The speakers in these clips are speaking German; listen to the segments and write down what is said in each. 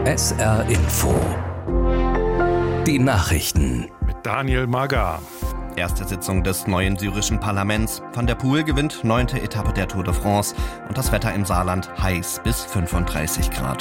SR Info. Die Nachrichten. Mit Daniel Magar. Erste Sitzung des neuen syrischen Parlaments. Van der Poel gewinnt 9. Etappe der Tour de France. Und das Wetter im Saarland heiß bis 35 Grad.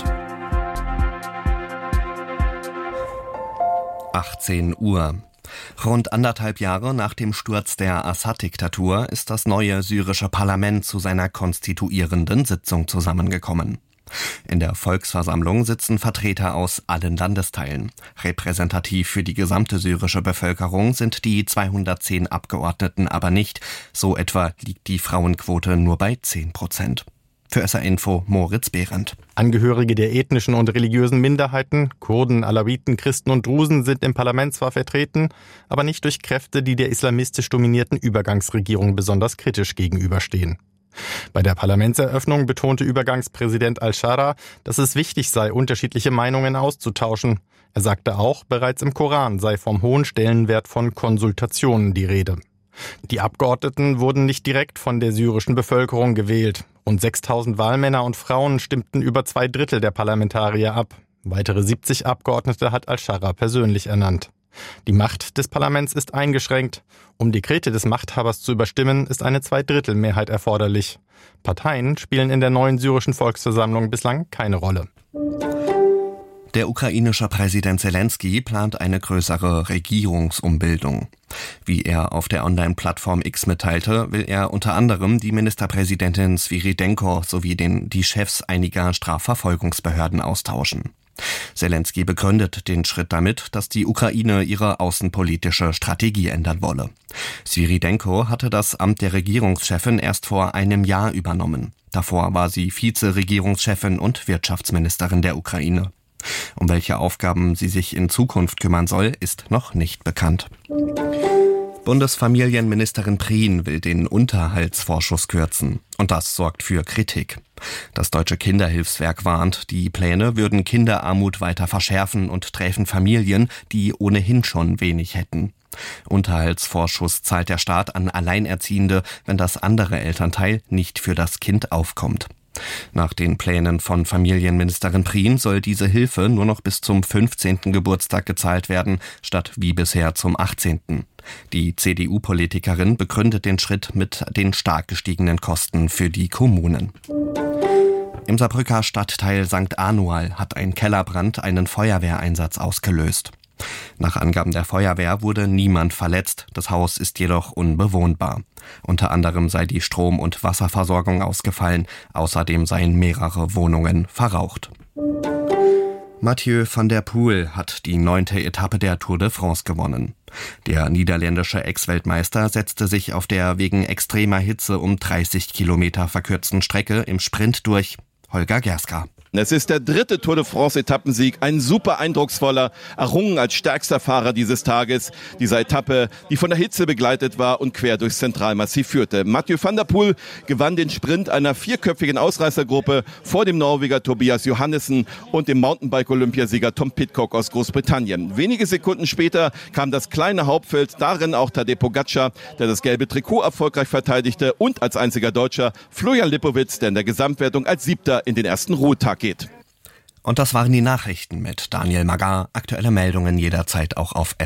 18 Uhr. Rund 1,5 Jahre nach dem Sturz der Assad-Diktatur ist das neue syrische Parlament zu seiner konstituierenden Sitzung zusammengekommen. In der Volksversammlung sitzen Vertreter aus allen Landesteilen. Repräsentativ für die gesamte syrische Bevölkerung sind die 210 Abgeordneten aber nicht. So etwa liegt die Frauenquote nur bei 10%. Für SR Info Moritz Behrendt. Angehörige der ethnischen und religiösen Minderheiten, Kurden, Alawiten, Christen und Drusen sind im Parlament zwar vertreten, aber nicht durch Kräfte, die der islamistisch dominierten Übergangsregierung besonders kritisch gegenüberstehen. Bei der Parlamentseröffnung betonte Übergangspräsident al-Shara, dass es wichtig sei, unterschiedliche Meinungen auszutauschen. Er sagte auch, bereits im Koran sei vom hohen Stellenwert von Konsultationen die Rede. Die Abgeordneten wurden nicht direkt von der syrischen Bevölkerung gewählt. Rund 6.000 Wahlmänner und Frauen stimmten über 2/3 der Parlamentarier ab. Weitere 70 Abgeordnete hat al-Shara persönlich ernannt. Die Macht des Parlaments ist eingeschränkt. Um Dekrete des Machthabers zu überstimmen, ist eine 2/3-Mehrheit erforderlich. Parteien spielen in der neuen syrischen Volksversammlung bislang keine Rolle. Der ukrainische Präsident Zelensky plant eine größere Regierungsumbildung. Wie er auf der Online-Plattform X mitteilte, will er unter anderem die Ministerpräsidentin Svyridenko sowie die Chefs einiger Strafverfolgungsbehörden austauschen. Zelensky begründet den Schritt damit, dass die Ukraine ihre außenpolitische Strategie ändern wolle. Svyridenko hatte das Amt der Regierungschefin erst vor einem Jahr übernommen. Davor war sie Vize-Regierungschefin und Wirtschaftsministerin der Ukraine. Um welche Aufgaben sie sich in Zukunft kümmern soll, ist noch nicht bekannt. Bundesfamilienministerin Prien will den Unterhaltsvorschuss kürzen. Und das sorgt für Kritik. Das Deutsche Kinderhilfswerk warnt, die Pläne würden Kinderarmut weiter verschärfen und träfen Familien, die ohnehin schon wenig hätten. Unterhaltsvorschuss zahlt der Staat an Alleinerziehende, wenn das andere Elternteil nicht für das Kind aufkommt. Nach den Plänen von Familienministerin Prien soll diese Hilfe nur noch bis zum 15. Geburtstag gezahlt werden, statt wie bisher zum 18. Die CDU-Politikerin begründet den Schritt mit den stark gestiegenen Kosten für die Kommunen. Im Saarbrücker Stadtteil St. Anual hat ein Kellerbrand einen Feuerwehreinsatz ausgelöst. Nach Angaben der Feuerwehr wurde niemand verletzt, das Haus ist jedoch unbewohnbar. Unter anderem sei die Strom- und Wasserversorgung ausgefallen, außerdem seien mehrere Wohnungen verraucht. Mathieu van der Poel hat die 9. Etappe der Tour de France gewonnen. Der niederländische Ex-Weltmeister setzte sich auf der wegen extremer Hitze um 30 Kilometer verkürzten Strecke im Sprint durch. Holger Gerska. Es ist der 3. Tour de France-Etappensieg, ein super eindrucksvoller, errungen als stärkster Fahrer dieses Tages. Dieser Etappe, die von der Hitze begleitet war und quer durchs Zentralmassiv führte. Mathieu van der Poel gewann den Sprint einer 4-köpfigen Ausreißergruppe vor dem Norweger Tobias Johannessen und dem Mountainbike-Olympiasieger Tom Pidcock aus Großbritannien. Wenige Sekunden später kam das kleine Hauptfeld, darin auch Tadej Pogačar, der das gelbe Trikot erfolgreich verteidigte, und als einziger Deutscher Florian Lipowitz, der in der Gesamtwertung als 7. in den ersten Ruhetag geht. Und das waren die Nachrichten mit Daniel Magar. Aktuelle Meldungen jederzeit auch auf